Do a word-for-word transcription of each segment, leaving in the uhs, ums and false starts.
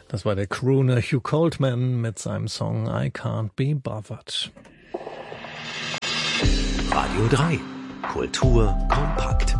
Das war der Crooner Hugh Coltman mit seinem Song I Can't Be Bothered. Radio drei. Kultur kompakt.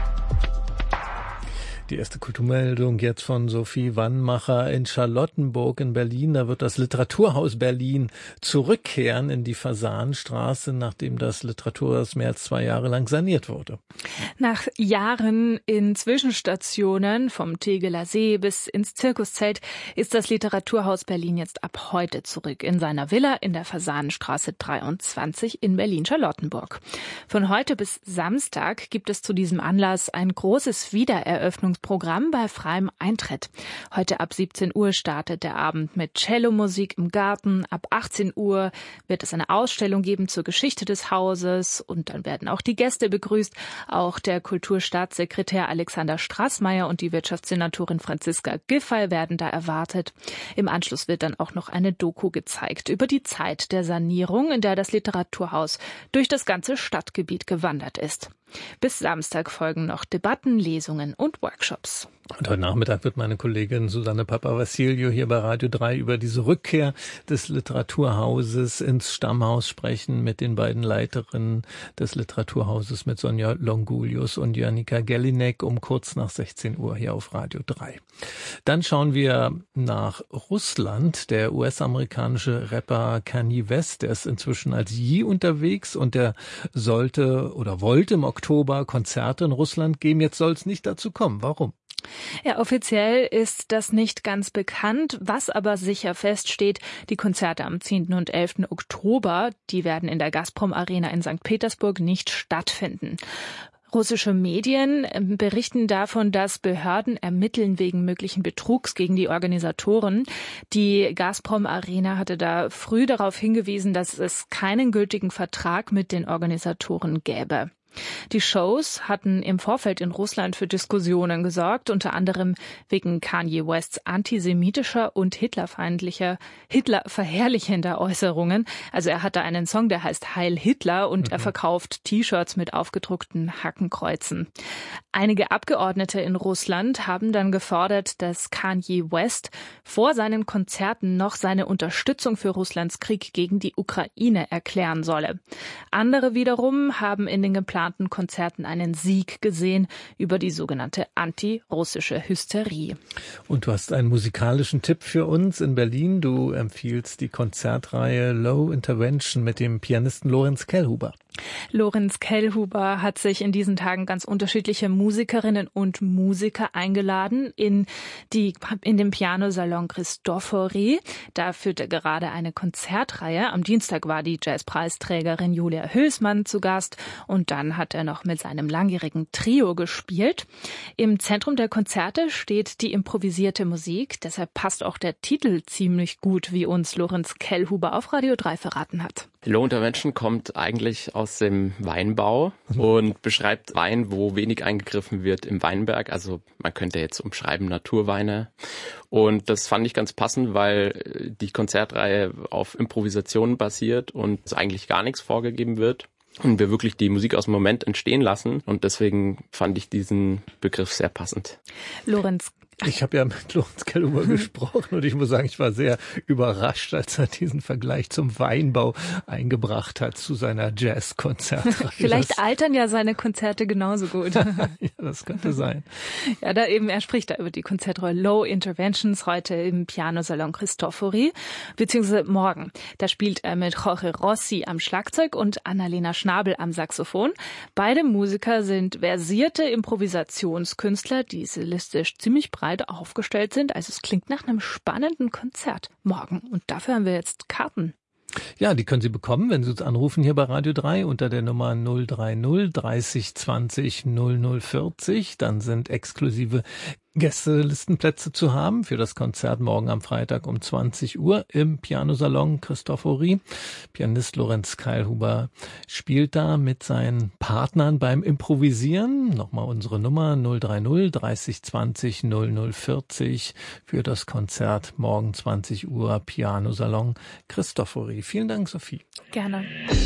Die erste Kulturmeldung jetzt von Sophie Wannmacher in Charlottenburg in Berlin. Da wird das Literaturhaus Berlin zurückkehren in die Fasanstraße, nachdem das Literaturhaus mehr als zwei Jahre lang saniert wurde. Nach Jahren in Zwischenstationen vom Tegeler See bis ins Zirkuszelt ist das Literaturhaus Berlin jetzt ab heute zurück in seiner Villa in der Fasanenstraße dreiundzwanzig in Berlin-Charlottenburg. Von heute bis Samstag gibt es zu diesem Anlass ein großes Wiedereröffnungsprogramm bei freiem Eintritt. Heute ab siebzehn Uhr startet der Abend mit Cellomusik im Garten. Ab achtzehn Uhr wird es eine Ausstellung geben zur Geschichte des Hauses und dann werden auch die Gäste begrüßt. Auch der Kulturstaatssekretär Alexander Straßmeier und die Wirtschaftssenatorin Franziska Giffey werden da erwartet. Im Anschluss wird dann auch noch eine Doku gezeigt über die Zeit der Sanierung, in der das Literaturhaus durch das ganze Stadtgebiet gewandert ist. Bis Samstag folgen noch Debatten, Lesungen und Workshops. Und heute Nachmittag wird meine Kollegin Susanne Papavassilio hier bei Radio drei über diese Rückkehr des Literaturhauses ins Stammhaus sprechen mit den beiden Leiterinnen des Literaturhauses, mit Sonja Longulius und Janika Gellinek um kurz nach sechzehn Uhr hier auf Radio drei. Dann schauen wir nach Russland. Der U S-amerikanische Rapper Kanye West, der ist inzwischen als Yee unterwegs und der sollte oder wollte im Oktober Konzerte in Russland geben. Jetzt soll es nicht dazu kommen. Warum? Ja, offiziell ist das nicht ganz bekannt. Was aber sicher feststeht, die Konzerte am zehnten und elften Oktober, die werden in der Gazprom Arena in Sankt Petersburg nicht stattfinden. Russische Medien berichten davon, dass Behörden ermitteln wegen möglichen Betrugs gegen die Organisatoren. Die Gazprom Arena hatte da früh darauf hingewiesen, dass es keinen gültigen Vertrag mit den Organisatoren gäbe. Die Shows hatten im Vorfeld in Russland für Diskussionen gesorgt, unter anderem wegen Kanye Wests antisemitischer und hitlerfeindlicher, hitlerverherrlichender Äußerungen. Also er hatte einen Song, der heißt Heil Hitler und mhm. er verkauft T-Shirts mit aufgedruckten Hakenkreuzen. Einige Abgeordnete in Russland haben dann gefordert, dass Kanye West vor seinen Konzerten noch seine Unterstützung für Russlands Krieg gegen die Ukraine erklären solle. Andere wiederum haben in den geplanten Konzerten einen Sieg gesehen über die sogenannte antirussische Hysterie. Und du hast einen musikalischen Tipp für uns in Berlin. Du empfiehlst die Konzertreihe Low Intervention mit dem Pianisten Lorenz Kellhuber. Lorenz Kellhuber hat sich in diesen Tagen ganz unterschiedliche Musikerinnen und Musiker eingeladen in die in den Pianosalon Cristofori. Da führt er gerade eine Konzertreihe. Am Dienstag war die Jazzpreisträgerin Julia Hülsmann zu Gast und dann hat er noch mit seinem langjährigen Trio gespielt. Im Zentrum der Konzerte steht die improvisierte Musik. Deshalb passt auch der Titel ziemlich gut, wie uns Lorenz Kellhuber auf Radio drei verraten hat. Low Intervention kommt eigentlich aus dem Weinbau und beschreibt Wein, wo wenig eingegriffen wird im Weinberg. Also man könnte jetzt umschreiben Naturweine. Und das fand ich ganz passend, weil die Konzertreihe auf Improvisationen basiert und eigentlich gar nichts vorgegeben wird. Und wir wirklich die Musik aus dem Moment entstehen lassen. Und deswegen fand ich diesen Begriff sehr passend. Lorenz Ich habe ja mit Lorenz Kellhuber gesprochen und ich muss sagen, ich war sehr überrascht, als er diesen Vergleich zum Weinbau eingebracht hat zu seiner Jazz-Konzertreihe. Vielleicht das, altern ja seine Konzerte genauso gut. Ja, das könnte sein. Ja, da eben, er spricht da über die Konzertreihe Low Interventions heute im Pianosalon Cristofori, beziehungsweise morgen. Da spielt er mit Jorge Rossi am Schlagzeug und Annalena Schnabel am Saxophon. Beide Musiker sind versierte Improvisationskünstler, die stilistisch ziemlich breit aufgestellt sind. Also es klingt nach einem spannenden Konzert morgen. Und dafür haben wir jetzt Karten. Ja, die können Sie bekommen, wenn Sie uns anrufen hier bei Radio drei unter der Nummer null drei null dreißig zwanzig null null vierzig. Dann sind exklusive Gästelistenplätze zu haben für das Konzert morgen am Freitag um zwanzig Uhr im Pianosalon Cristofori. Pianist Lorenz Kellhuber spielt da mit seinen Partnern beim Improvisieren. Nochmal unsere Nummer null drei null dreißig zwanzig null null vierzig für das Konzert morgen zwanzig Uhr Pianosalon Cristofori. Vielen Dank, Sophie. Gerne.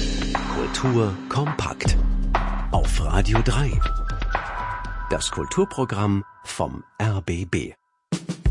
Kultur kompakt auf Radio drei. Das Kulturprogramm vom R B B.